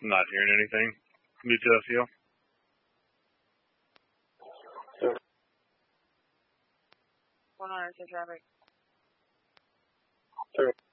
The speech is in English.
I'm not hearing anything. Due to SEO. Sure. 100 traffic. Sure.